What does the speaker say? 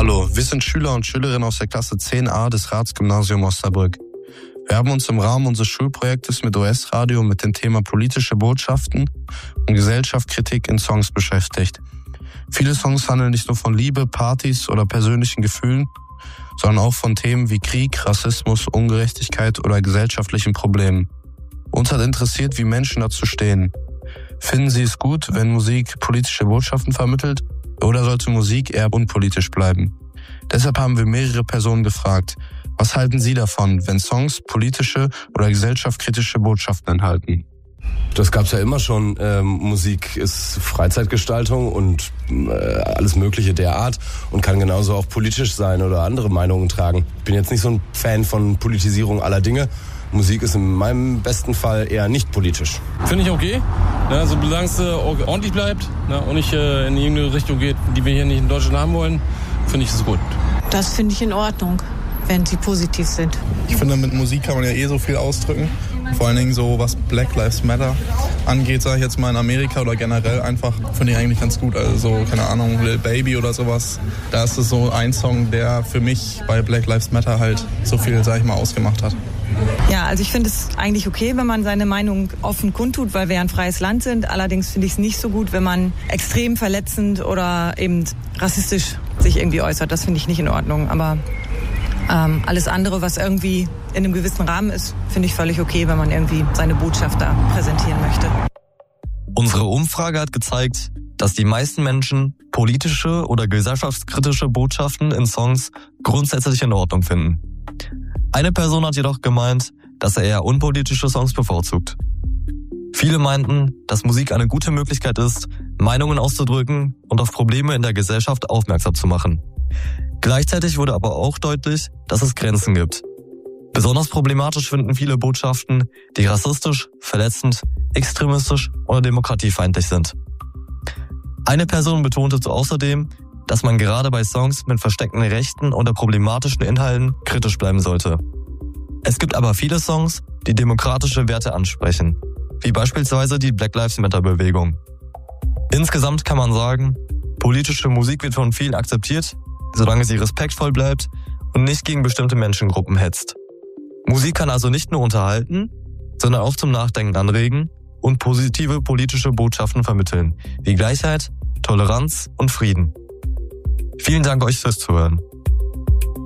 Hallo, wir sind Schüler und Schülerinnen aus der Klasse 10a des Ratsgymnasium Osnabrück. Wir haben uns im Rahmen unseres Schulprojektes mit OS-Radio mit dem Thema politische Botschaften und Gesellschaftskritik in Songs beschäftigt. Viele Songs handeln nicht nur von Liebe, Partys oder persönlichen Gefühlen, sondern auch von Themen wie Krieg, Rassismus, Ungerechtigkeit oder gesellschaftlichen Problemen. Uns hat interessiert, wie Menschen dazu stehen. Finden Sie es gut, wenn Musik politische Botschaften vermittelt, oder sollte Musik eher unpolitisch bleiben? Deshalb haben wir mehrere Personen gefragt, was halten Sie davon, wenn Songs politische oder gesellschaftskritische Botschaften enthalten? Das gab's ja immer schon. Musik ist Freizeitgestaltung und alles Mögliche der Art und kann genauso auch politisch sein oder andere Meinungen tragen. Ich bin jetzt nicht so ein Fan von Politisierung aller Dinge. Musik ist in meinem besten Fall eher nicht politisch. Finde ich okay, also solange es ordentlich bleibt und nicht in irgendeine Richtung geht, die wir hier nicht in Deutschland haben wollen, finde ich es gut. Das finde ich in Ordnung, wenn sie positiv sind. Ich finde, mit Musik kann man ja so viel ausdrücken. Vor allen Dingen so, was Black Lives Matter angeht, sage ich jetzt mal in Amerika oder generell einfach, finde ich eigentlich ganz gut. Also so, keine Ahnung, Lil Baby oder sowas. Da ist es so ein Song, der für mich bei Black Lives Matter halt so viel, sage ich mal, ausgemacht hat. Ja, also ich finde es eigentlich okay, wenn man seine Meinung offen kundtut, weil wir ein freies Land sind. Allerdings finde ich es nicht so gut, wenn man extrem verletzend oder eben rassistisch sich irgendwie äußert. Das finde ich nicht in Ordnung. Aber alles andere, was irgendwie in einem gewissen Rahmen ist, finde ich völlig okay, wenn man irgendwie seine Botschaft da präsentieren möchte. Unsere Umfrage hat gezeigt, dass die meisten Menschen politische oder gesellschaftskritische Botschaften in Songs grundsätzlich in Ordnung finden. Eine Person hat jedoch gemeint, dass er eher unpolitische Songs bevorzugt. Viele meinten, dass Musik eine gute Möglichkeit ist, Meinungen auszudrücken und auf Probleme in der Gesellschaft aufmerksam zu machen. Gleichzeitig wurde aber auch deutlich, dass es Grenzen gibt. Besonders problematisch finden viele Botschaften, die rassistisch, verletzend, extremistisch oder demokratiefeindlich sind. Eine Person betonte außerdem, dass man gerade bei Songs mit versteckten rechten oder problematischen Inhalten kritisch bleiben sollte. Es gibt aber viele Songs, die demokratische Werte ansprechen, wie beispielsweise die Black Lives Matter Bewegung. Insgesamt kann man sagen, politische Musik wird von vielen akzeptiert, solange sie respektvoll bleibt und nicht gegen bestimmte Menschengruppen hetzt. Musik kann also nicht nur unterhalten, sondern auch zum Nachdenken anregen und positive politische Botschaften vermitteln, wie Gleichheit, Toleranz und Frieden. Vielen Dank euch fürs Zuhören.